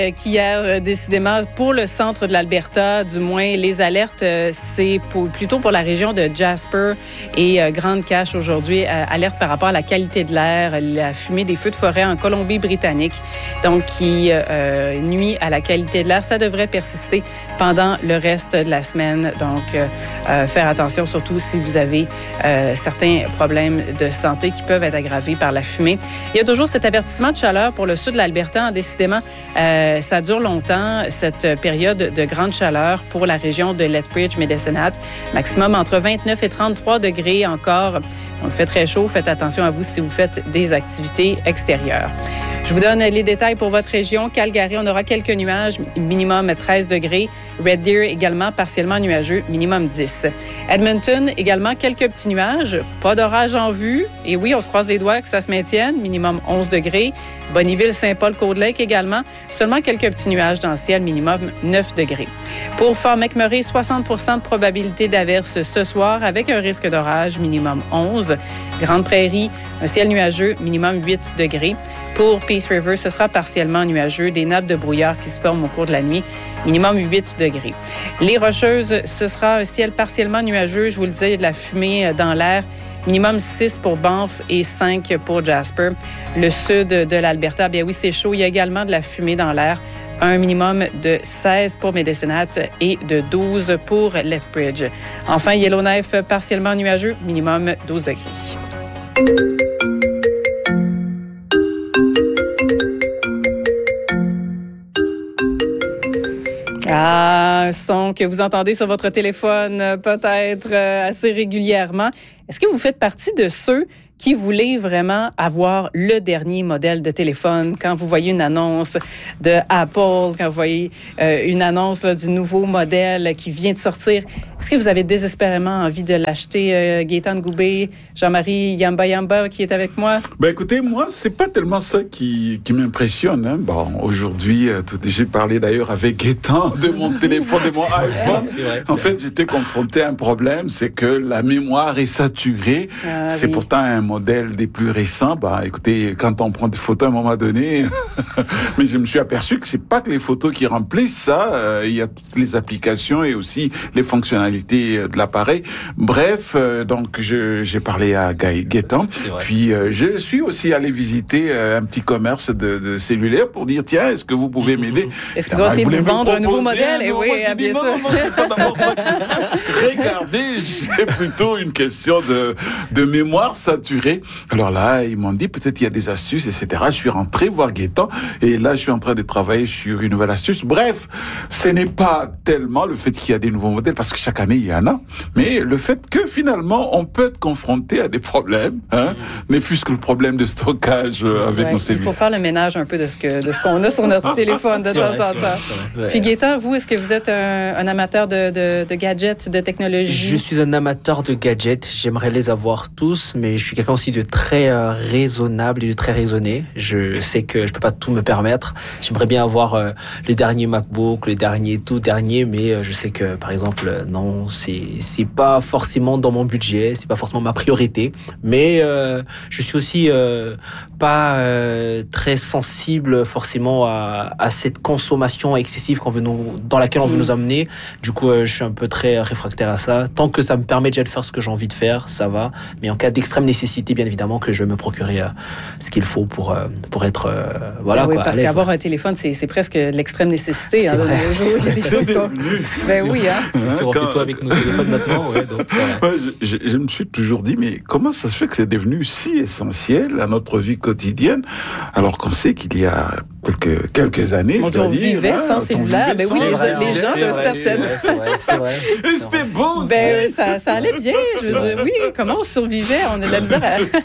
Qu'hier, décidément, pour le centre de l'Alberta, du moins, les alertes, c'est plutôt pour la région de Jasper et Grande Cache aujourd'hui. Alerte par rapport à la qualité de l'air, la fumée des feux de forêt en Colombie-Britannique, donc qui nuit à la qualité de l'air. Ça devrait persister pendant le reste de la semaine. Donc, faire attention, surtout si vous avez certains problèmes de santé qui peuvent être aggravés par la fumée. Il y a toujours cet avertissement de chaleur pour le sud de l'Alberta. Décidément, ça dure longtemps, cette période de grande chaleur pour la région de Lethbridge-Medicine-Hat. Maximum entre 29 et 33 degrés encore. Donc, il fait très chaud. Faites attention à vous si vous faites des activités extérieures. Je vous donne les détails pour votre région. Calgary, on aura quelques nuages, minimum 13 degrés. Red Deer également partiellement nuageux, minimum 10. Edmonton, également quelques petits nuages. Pas d'orage en vue. Et oui, on se croise les doigts que ça se maintienne, minimum 11 degrés. Bonneville, Saint-Paul-Côte Lake également. Seulement quelques petits nuages dans le ciel, minimum 9 degrés. Pour Fort McMurray, 60 % de probabilité d'averse ce soir avec un risque d'orage, minimum 11. Grande Prairie, un ciel nuageux, minimum 8 degrés. Pour Peace River, ce sera partiellement nuageux, des nappes de brouillard qui se forment au cours de la nuit, minimum 8 degrés. Les Rocheuses, ce sera un ciel partiellement nuageux, je vous le disais, de la fumée dans l'air, minimum 6 pour Banff et 5 pour Jasper. Le sud de l'Alberta, bien oui, c'est chaud, il y a également de la fumée dans l'air. Un minimum de 16 pour Medicine-Hat et de 12 pour Lethbridge. Enfin, Yellowknife, partiellement nuageux, minimum 12 degrés. Un son que vous entendez sur votre téléphone peut-être assez régulièrement. Est-ce que vous faites partie de ceux qui voulez vraiment avoir le dernier modèle de téléphone quand vous voyez une annonce de Apple, quand vous voyez une annonce là, du nouveau modèle qui vient de sortir? Est-ce que vous avez désespérément envie de l'acheter, Gaétan Goubé, Jean-Marie Yamba qui est avec moi? Ben écoutez, moi, c'est pas tellement ça qui m'impressionne. Hein. Bon, aujourd'hui, j'ai parlé d'ailleurs avec Gaétan de mon téléphone, de mon iPhone. En fait, j'étais confronté à un problème, c'est que la mémoire est saturée. C'est pourtant un modèle des plus récents. Bah, écoutez, quand on prend des photos à un moment donné, mais je me suis aperçu que c'est pas que les photos qui remplissent ça. Il y a toutes les applications et aussi les fonctionnalités de l'appareil. Bref, donc j'ai parlé à Gaétan. Puis je suis aussi allé visiter un petit commerce de cellulaire pour dire tiens, est-ce que vous pouvez m'aider? Est-ce qu'ils ont essayé de vendre un nouveau modèle? Et oui, bien sûr. Non, c'est pas d'abord ça. Regardez, j'ai plutôt une question de mémoire saturée. Alors là, ils m'ont dit peut-être il y a des astuces, etc. Je suis rentré voir Gaétan et là, je suis en train de travailler sur une nouvelle astuce. Bref, ce n'est pas tellement le fait qu'il y a des nouveaux modèles parce que chaque année, il y en a, mais le fait que finalement, on peut être confronté à des problèmes, hein, ne fût-ce que le problème de stockage avec nos cellules. Il faut faire le ménage un peu de ce qu'on a sur notre téléphone de temps en temps. Puis Gaétan, vous, est-ce que vous êtes un amateur de gadgets, de technologie? Je suis un amateur de gadgets. J'aimerais les avoir tous, mais je suis quelqu'un aussi de très raisonnable et de très raisonné. Je sais que je peux pas tout me permettre. J'aimerais bien avoir les derniers MacBook, les derniers, tout dernier, mais je sais que, par exemple, non, c'est pas forcément dans mon budget, c'est pas forcément ma priorité, mais je suis aussi pas très sensible forcément à cette consommation excessive dans laquelle on veut nous amener. Du coup, je suis un peu très réfractaire à ça. Tant que ça me permet déjà de faire ce que j'ai envie de faire, ça va. Mais en cas d'extrême nécessité, bien évidemment, que je vais me procurer ce qu'il faut pour être voilà. Oui, quoi, parce qu'avoir un téléphone, c'est presque l'extrême nécessité. C'est vrai. Ben oui, hein. C'est sûr, on fait tout avec nos téléphones maintenant. Ouais, donc, ouais, je me suis toujours dit, mais comment ça se fait que c'est devenu si essentiel à notre vie quotidienne, alors qu'on sait qu'il y a quelques années, on vivait sans cellulaire. Ben oui, les gens de certaines... C'est vrai. C'était beau, ben, ça allait bien. Je veux dire, oui, comment on survivait? On a de la misère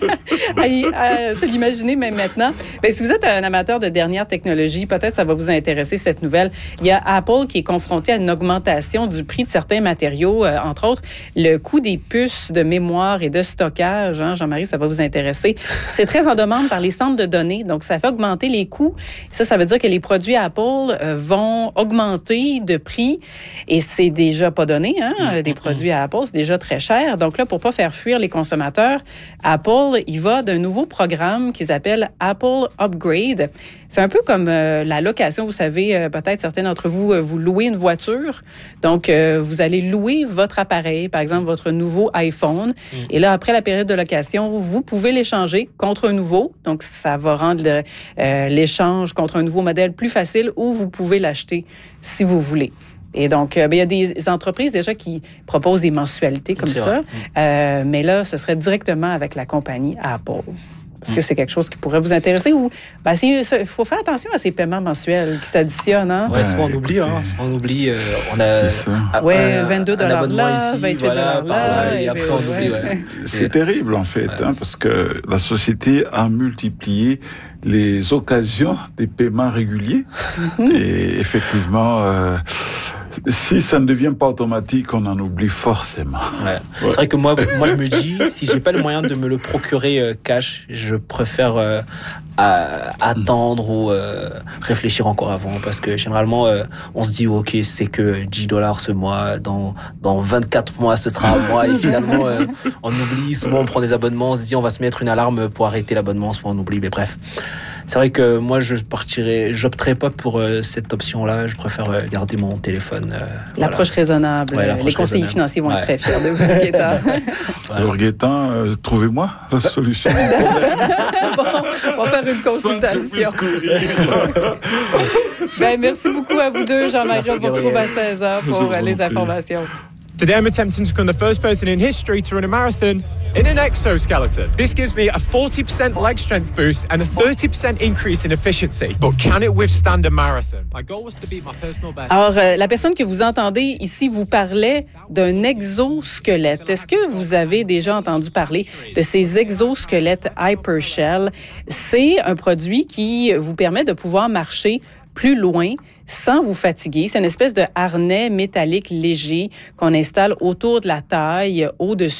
à se l'imaginer même maintenant. Ben, si vous êtes un amateur de dernière technologie, peut-être ça va vous intéresser, cette nouvelle. Il y a Apple qui est confronté à une augmentation du prix de certains matériaux, entre autres, le coût des puces de mémoire et de stockage. Hein, Jean-Marie, ça va vous intéresser. C'est très en demande par les centres de données, donc ça fait augmenter les coûts. Ça veut dire que les produits Apple vont augmenter de prix et c'est déjà pas donné, hein, des produits à Apple, c'est déjà très cher. Donc là, pour pas faire fuir les consommateurs, Apple, il va d'un nouveau programme qu'ils appellent Apple Upgrade. C'est un peu comme la location. Vous savez, peut-être certains d'entre vous, vous louez une voiture. Donc, vous allez louer votre appareil, par exemple, votre nouveau iPhone. Et là, après la période de location, vous pouvez l'échanger contre un nouveau. Donc, ça va rendre l'échange contre un nouveau modèle plus facile ou vous pouvez l'acheter si vous voulez. Et donc, il y a des entreprises déjà qui proposent des mensualités comme ça. Mais là, ce serait directement avec la compagnie Apple. Est-ce que c'est quelque chose qui pourrait vous intéresser ou il faut faire attention à ces paiements mensuels qui s'additionnent, hein? Ouais, souvent on oublie, on oublie. On a $22 là, ici, $28 voilà, là, et après on oublie. Ouais. C'est terrible en fait, parce que la société a multiplié les occasions des paiements réguliers et effectivement. Si ça ne devient pas automatique, on en oublie forcément. Ouais. C'est vrai que moi, je me dis, si j'ai pas le moyen de me le procurer cash, je préfère attendre ou réfléchir encore avant, parce que généralement, on se dit, ok, c'est que $10 ce mois, dans 24 mois, ce sera un mois, et finalement, on oublie. Souvent, on prend des abonnements, on se dit, on va se mettre une alarme pour arrêter l'abonnement, souvent on oublie, mais bref. C'est vrai que moi, j'opterais pas pour cette option-là. Je préfère garder mon téléphone. L'approche raisonnable. Ouais, l'approche les conseillers financiers vont être très fiers de vous, Gaétan. Alors, Gaétan, trouvez-moi la solution. Bon, on va faire une consultation. Merci beaucoup à vous deux. Jean-Marie, on vous retrouve à 16h pour les informations. Today I'm attempting to become the first person in history to run a marathon in an exoskeleton. This gives me a 40% leg strength boost and a 30% increase in efficiency. But can it withstand a marathon? My goal was to beat my personal best. Alors, la personne que vous entendez ici vous parlait d'un exosquelette. Est-ce que vous avez déjà entendu parler de ces exosquelettes Hypershell? C'est un produit qui vous permet de pouvoir marcher plus loin sans vous fatiguer. C'est une espèce de harnais métallique léger qu'on installe autour de la taille, au-dessus